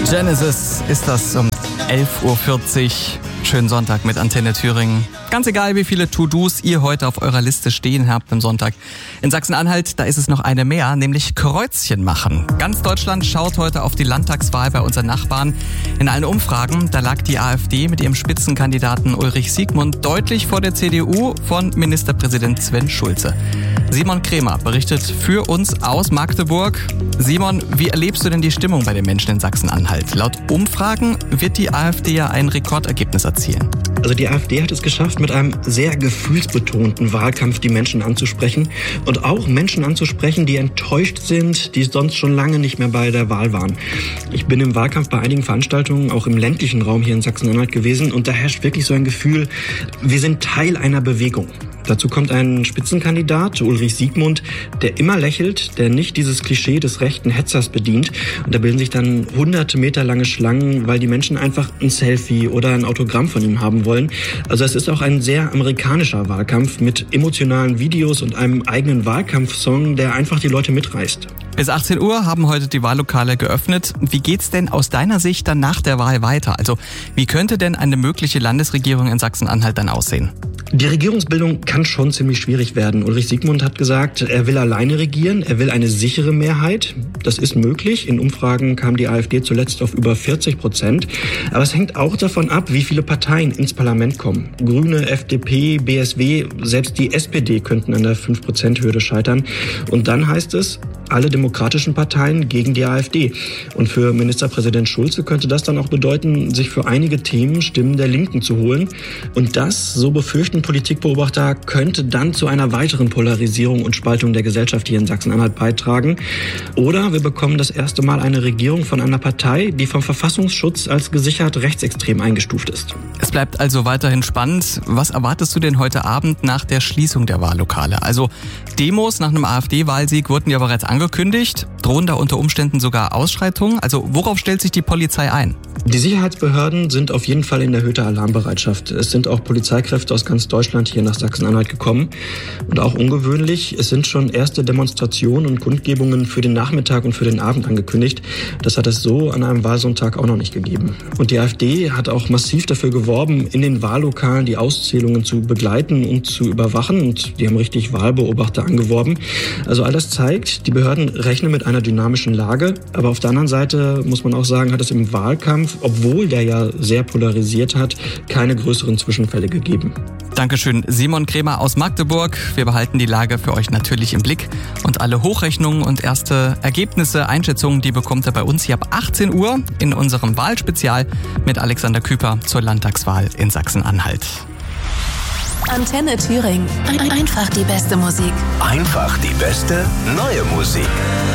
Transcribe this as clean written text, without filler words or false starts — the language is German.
Genesis ist das um 11.40 Uhr. Schönen Sonntag mit Antenne Thüringen. Ganz egal, wie viele To-Dos ihr heute auf eurer Liste stehen habt am Sonntag. In Sachsen-Anhalt, da ist es noch eine mehr, nämlich Kreuzchen machen. Ganz Deutschland schaut heute auf die Landtagswahl bei unseren Nachbarn. In allen Umfragen, da lag die AfD mit ihrem Spitzenkandidaten Ulrich Siegmund deutlich vor der CDU von Ministerpräsident Sven Schulze. Simon Kremer berichtet für uns aus Magdeburg. Simon, wie erlebst du denn die Stimmung bei den Menschen in Sachsen-Anhalt? Laut Umfragen wird die AfD ja ein Rekordergebnis erzielen. Also die AfD hat es geschafft, mit einem sehr gefühlsbetonten Wahlkampf die Menschen anzusprechen und auch Menschen anzusprechen, die enttäuscht sind, die sonst schon lange nicht mehr bei der Wahl waren. Ich bin im Wahlkampf bei einigen Veranstaltungen, auch im ländlichen Raum hier in Sachsen-Anhalt gewesen, und da herrscht wirklich so ein Gefühl, wir sind Teil einer Bewegung. Dazu kommt ein Spitzenkandidat, Ulrich Siegmund, der immer lächelt, der nicht dieses Klischee des rechten Hetzers bedient. Und da bilden sich dann hunderte Meter lange Schlangen, weil die Menschen einfach ein Selfie oder ein Autogramm von ihm haben wollen. Also es ist auch ein sehr amerikanischer Wahlkampf mit emotionalen Videos und einem eigenen Wahlkampfsong, der einfach die Leute mitreißt. Bis 18 Uhr haben heute die Wahllokale geöffnet. Wie geht's denn aus deiner Sicht dann nach der Wahl weiter? Also wie könnte denn eine mögliche Landesregierung in Sachsen-Anhalt dann aussehen? Die Regierungsbildung kann schon ziemlich schwierig werden. Ulrich Siegmund hat gesagt, er will alleine regieren, er will eine sichere Mehrheit. Das ist möglich. In Umfragen kam die AfD zuletzt auf über 40%. Aber es hängt auch davon ab, wie viele Parteien ins Parlament kommen. Grüne, FDP, BSW, selbst die SPD könnten an der 5%-Hürde scheitern. Und dann heißt es, alle demokratischen Parteien gegen die AfD. Und für Ministerpräsident Schulze könnte das dann auch bedeuten, sich für einige Themen Stimmen der Linken zu holen. Und das, so befürchten Politikbeobachter, könnte dann zu einer weiteren Polarisierung und Spaltung der Gesellschaft hier in Sachsen-Anhalt beitragen. Oder wir bekommen das erste Mal eine Regierung von einer Partei, die vom Verfassungsschutz als gesichert rechtsextrem eingestuft ist. Es bleibt also weiterhin spannend. Was erwartest du denn heute Abend nach der Schließung der Wahllokale? Also Demos nach einem AfD-Wahlsieg wurden ja bereits angekündigt. Drohen da unter Umständen sogar Ausschreitungen? Also worauf stellt sich die Polizei ein? Die Sicherheitsbehörden sind auf jeden Fall in erhöhter Alarmbereitschaft. Es sind auch Polizeikräfte aus ganz Deutschland hier nach Sachsen-Anhalt gekommen. Und auch ungewöhnlich, es sind schon erste Demonstrationen und Kundgebungen für den Nachmittag und für den Abend angekündigt. Das hat es so an einem Wahlsonntag auch noch nicht gegeben. Und die AfD hat auch massiv dafür geworben, in den Wahllokalen die Auszählungen zu begleiten und zu überwachen. Und die haben richtig Wahlbeobachter angeworben. Also all das zeigt, die Behörden rechnen mit einer dynamischen Lage. Aber auf der anderen Seite muss man auch sagen, hat es im Wahlkampf, obwohl der ja sehr polarisiert hat, keine größeren Zwischenfälle gegeben. Dankeschön, Simon Kremer aus Magdeburg. Wir behalten die Lage für euch natürlich im Blick. Und alle Hochrechnungen und erste Ergebnisse, Einschätzungen, die bekommt ihr bei uns hier ab 18 Uhr in unserem Wahlspezial mit Alexander Küper zur Landtagswahl in Sachsen-Anhalt. Antenne Thüringen. Einfach die beste Musik. Einfach die beste neue Musik.